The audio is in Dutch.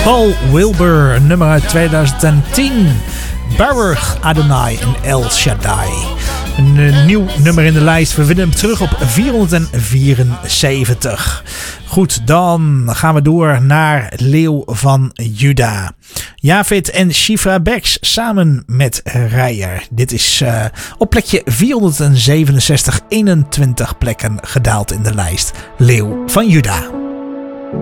Paul Wilbur, een nummer uit 2010. Baruch Adonai en El Shaddai. Een nieuw nummer in de lijst. We vinden hem terug op 474. Goed, dan gaan we door naar Leeuw van Juda. Javed en Shifra Bex samen met Rijer. Dit is op plekje 467, 21 plekken gedaald in de lijst. Leeuw van Juda.